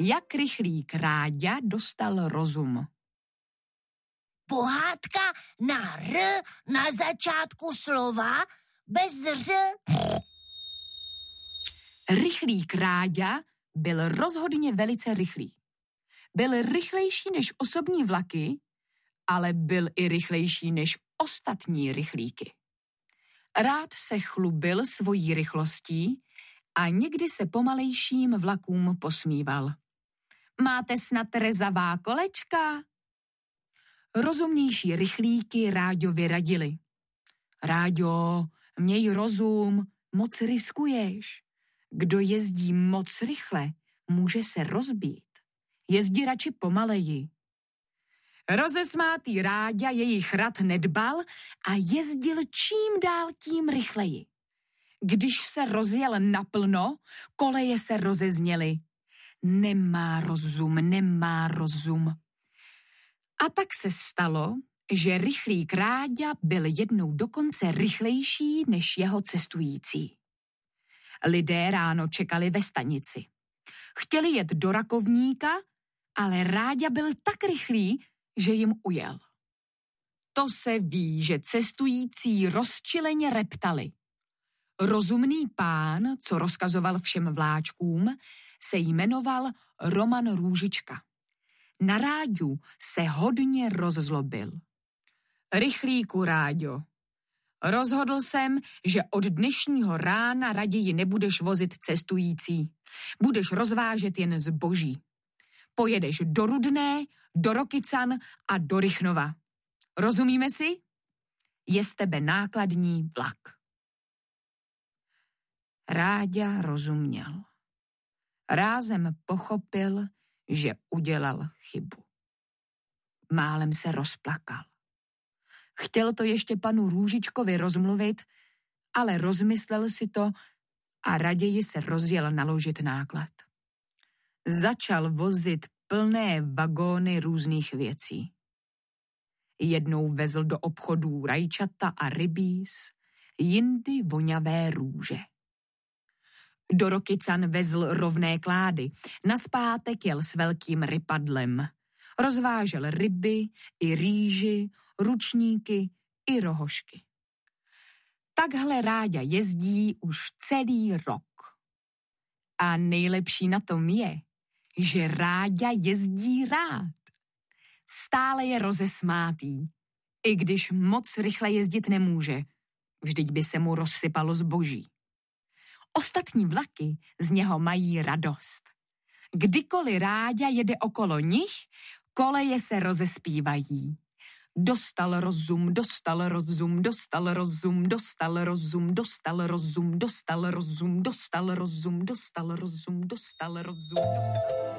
Jak rychlík Ráďa dostal rozum? Pohádka na R na začátku slova bez ř. Rychlík Ráďa byl rozhodně velice rychlý. Byl rychlejší než osobní vlaky, ale byl i rychlejší než ostatní rychlíky. Rád se chlubil svojí rychlostí a někdy se pomalejším vlakům posmíval. Máte snad rezavá kolečka? Rozumnější rychlíky Ráďovi radili. Ráďo, měj rozum, moc riskuješ. Kdo jezdí moc rychle, může se rozbít. Jezdí radši pomaleji. Rozesmátý Ráďa jejich rad nedbal a jezdil čím dál tím rychleji. Když se rozjel naplno, koleje se rozezněly. Nemá rozum, nemá rozum. A tak se stalo, že rychlík Ráďa byl jednou dokonce rychlejší než jeho cestující. Lidé ráno čekali ve stanici. Chtěli jet do Rakovníka, ale Ráďa byl tak rychlý, že jim ujel. To se ví, že cestující rozčileně reptali. Rozumný pán, co rozkazoval všem vláčkům, se jmenoval Roman Růžička. Na Ráďu se hodně rozzlobil. Rychlíku Ráďo, rozhodl jsem, že od dnešního rána raději nebudeš vozit cestující. Budeš rozvážet jen zboží. Pojedeš do Rudné, do Rokycan a do Rychnova. Rozumíme si? Je z tebe nákladní vlak. Ráďa rozuměl. Rázem pochopil, že udělal chybu. Málem se rozplakal. Chtěl to ještě panu Růžičkovi rozmluvit, ale rozmyslel si to a raději se rozjel naložit náklad. Začal vozit plné vagóny různých věcí. Jednou vezl do obchodů rajčata a rybíz, jindy voňavé růže. Do Rokycan vezl rovné klády, nazpátek jel s velkým rypadlem. Rozvážel ryby i rýži, ručníky i rohošky. Takhle Ráďa jezdí už celý rok. A nejlepší na tom je, že Ráďa jezdí rád. Stále je rozesmátý, i když moc rychle jezdit nemůže. Vždyť by se mu rozsypalo zboží. Ostatní vlaky z něho mají radost. Kdykoliv Ráďa jede okolo nich, koleje se rozespívají. Dostal rozum, dostal rozum, dostal rozum, dostal rozum, dostal rozum, dostal rozum, dostal rozum, dostal rozum, dostal rozum, dostal rozum.